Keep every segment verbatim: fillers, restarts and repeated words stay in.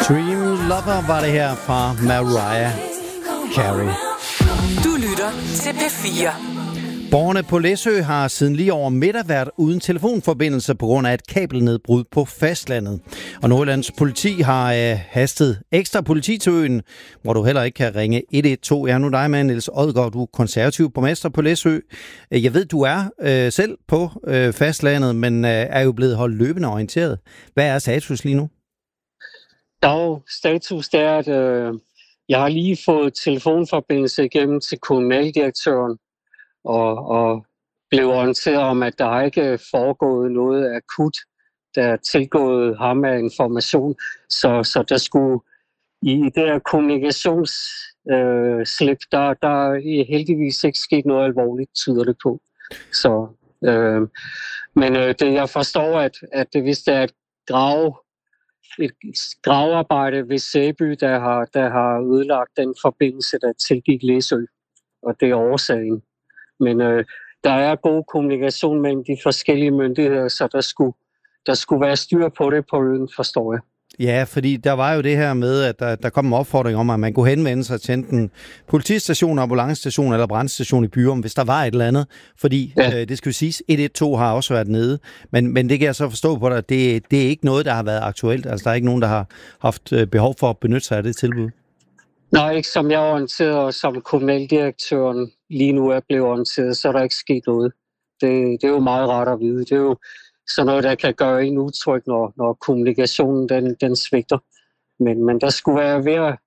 Dream Lover var det her fra Mariah Carey. Du lytter til P fire. Borgerne på Læsø har siden lige over middag været uden telefonforbindelse på grund af et kabelnedbrud på fastlandet. Og Nordjyllands politi har øh, hastet ekstra politi til øen, hvor du heller ikke kan ringe et et to. Jeg er nu dig med, Niels Odgaard, du er konservativ borgmester på Læsø. Jeg ved, du er øh, selv på øh, fastlandet, men øh, er jo blevet holdt løbende orienteret. Hvad er status lige nu? Dag, status det er, at øh, jeg har lige fået telefonforbindelse igennem til kommunaldirektøren, og, og blev orienteret om, at der ikke er foregået noget akut, der er tilgået ham af information. Så, så der skulle i det her kommunikationsslip, øh, der, der er heldigvis ikke sket noget alvorligt, tyder det på. Så, øh, men øh, det, jeg forstår, at, at det, hvis der er et grave, et gravearbejde ved Sæby, der har, der har ødelagt den forbindelse, der tilgik Læsø, og det er årsagen. Men øh, der er god kommunikation mellem de forskellige myndigheder, så der skulle, der skulle være styr på det på øen, forstår jeg. Ja, fordi der var jo det her med, at der, der kom en opfordring om, at man kunne henvende sig til enten politistation, ambulancestation eller brandstation i Byrum, hvis der var et eller andet. Fordi, ja. øh, det skal jo siges, et et to har også været nede. Men, men det kan jeg så forstå på dig, at det, det er ikke noget, der har været aktuelt. Altså, der er ikke nogen, der har haft behov for at benytte sig af det tilbud. Nej, ikke som jeg er orienteret, og som kommunaldirektøren lige nu er blevet orienteret, så er der ikke sket noget. Det, det er jo meget rart at vide. Det er jo sådan noget, der kan gøre en utryg, når, når kommunikationen den, den svigter. Men, men der skulle være ved at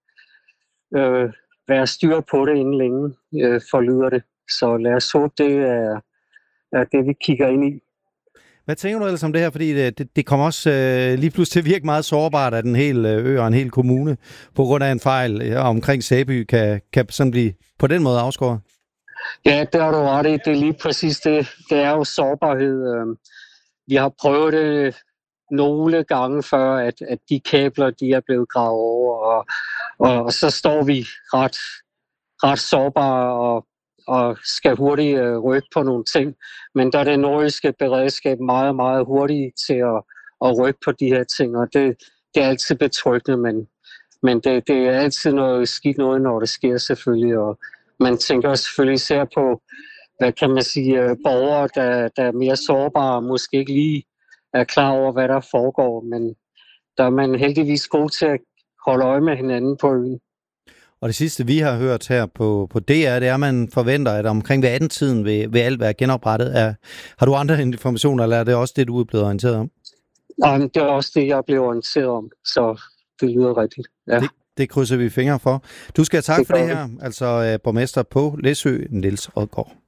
øh, være styr på det inden længe, øh, forlyder det. Så lad os håbe, det er, er det, vi kigger ind i. Hvad tænker du ellers om det her? Fordi det, det, det kommer også øh, lige pludselig til at virke meget sårbart, at en hel ø og en hel kommune på grund af en fejl ja, omkring Sæby kan, kan sådan blive på den måde afskåret. Ja, det har du ret i. Det er lige præcis det. Det er jo sårbarhed. Vi har prøvet det nogle gange før, at, at de kabler de er blevet gravet over, og, og, og så står vi ret, ret sårbare og og skal hurtigt øh, rykke på nogle ting. Men der er det nordiske beredskab meget, meget hurtigt til at, at rykke på de her ting, og det, det er altid betryggende, men, men det, det er altid noget skidt noget, når det sker selvfølgelig, og man tænker selvfølgelig især på, hvad kan man sige, øh, borgere, der, der er mere sårbare, måske ikke lige er klar over, hvad der foregår, men der er man heldigvis god til at holde øje med hinanden på øen. Og det sidste, vi har hørt her på, på D R, det er, at man forventer, at omkring ved atten-tiden vil, vil alt være genoprettet. Er, har du andre informationer, eller er det også det, du er blevet orienteret om? Nej, det er også det, jeg er blevet orienteret om, så det lyder rigtigt. Ja. Det, det krydser vi fingre for. Du skal have tak det for det her, vi. altså borgmester på Læsø, Niels Odgaard.